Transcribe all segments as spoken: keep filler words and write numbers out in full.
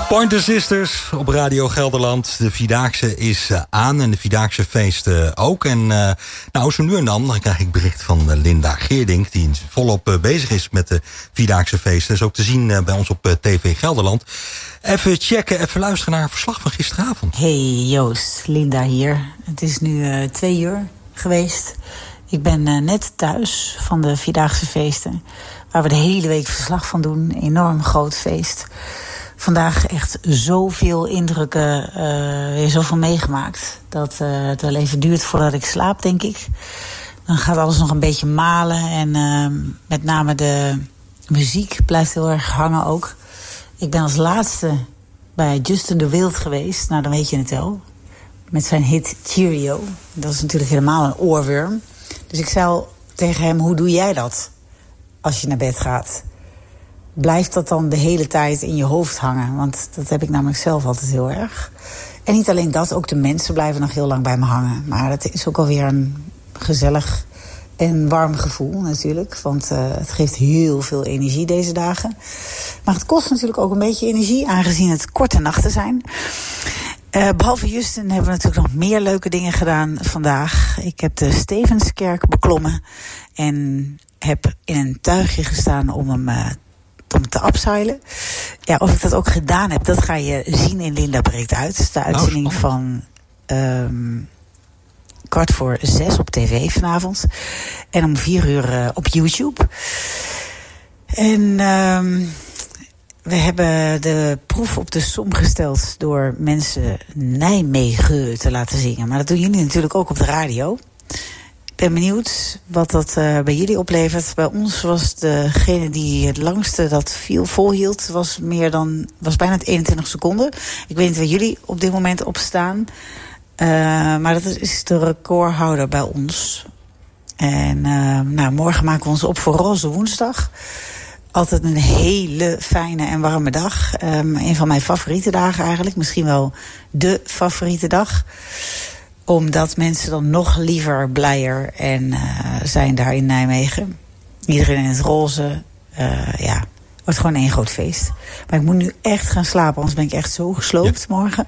Pointer Sisters op Radio Gelderland. De Vierdaagse is uh, aan en de Vierdaagse feesten uh, ook. En uh, nou, zo nu en dan, dan krijg ik bericht van uh, Linda Geerdink, die volop uh, bezig is met de Vierdaagse feesten. Dat is ook te zien uh, bij ons op uh, T V Gelderland. Even checken, even luisteren naar een verslag van gisteravond. Hey Joost, Linda hier. Het is nu uh, twee uur geweest. Ik ben uh, net thuis van de Vierdaagse feesten, waar we de hele week verslag van doen. Een enorm groot feest. Vandaag echt zoveel indrukken, uh, weer zoveel meegemaakt, dat uh, het wel even duurt voordat ik slaap, denk ik. Dan gaat alles nog een beetje malen en uh, met name de muziek blijft heel erg hangen ook. Ik ben als laatste bij Justin de Wild geweest, nou dan weet je het wel, met zijn hit Cheerio. Dat is natuurlijk helemaal een oorworm. Dus ik zei al tegen hem, hoe doe jij dat als je naar bed gaat? Blijft dat dan de hele tijd in je hoofd hangen? Want dat heb ik namelijk zelf altijd heel erg. En niet alleen dat, ook de mensen blijven nog heel lang bij me hangen. Maar het is ook alweer een gezellig en warm gevoel natuurlijk. Want uh, het geeft heel veel energie deze dagen. Maar het kost natuurlijk ook een beetje energie, aangezien het korte nachten zijn. Uh, behalve Justin hebben we natuurlijk nog meer leuke dingen gedaan vandaag. Ik heb de Stevenskerk beklommen en heb in een tuigje gestaan om hem uh, om te upseilen. Ja, of ik dat ook gedaan heb, dat ga je zien in Linda Breekt Uit. De uitzending oh, van um, kwart voor zes op tv vanavond. En om vier uur uh, op YouTube. En um, we hebben de proef op de som gesteld door mensen Nijmegen te laten zingen. Maar dat doen jullie natuurlijk ook op de radio. Ik ben benieuwd wat dat uh, bij jullie oplevert. Bij ons was degene die het langste dat viel volhield, was meer dan was bijna eenentwintig seconden. Ik weet niet waar jullie op dit moment op staan. Uh, maar dat is de recordhouder bij ons. En uh, nou, morgen maken we ons op voor Roze Woensdag. Altijd een hele fijne en warme dag. Um, een van mijn favoriete dagen eigenlijk. Misschien wel de favoriete dag. Omdat mensen dan nog liever, blijer en uh, zijn daar in Nijmegen. Iedereen in het roze. Uh, ja, het wordt gewoon één groot feest. Maar ik moet nu echt gaan slapen, anders ben ik echt zo gesloopt ja. morgen.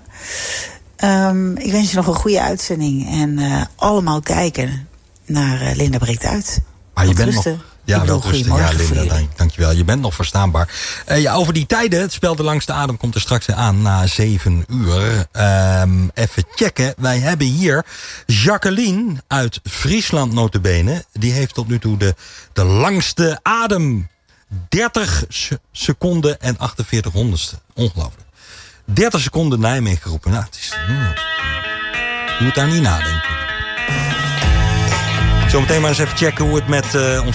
Um, ik wens je nog een goede uitzending. En uh, allemaal kijken naar uh, Linda Breekt Uit. Maar je bent rusten. nog... Ja, wel rustig. Ja, Linda, dank, dankjewel. Je bent nog verstaanbaar. Uh, ja, over die tijden, het spel De Langste Adem komt er straks aan na zeven uur. Um, even checken. Wij hebben hier Jacqueline uit Friesland notabene. Die heeft tot nu toe de, de langste adem. dertig seconden en achtenveertig honderdste. Ongelooflijk. dertig seconden Nijmegen geroepen. Nou, het is... Je moet daar niet nadenken. Zometeen maar eens even checken hoe het met uh, ons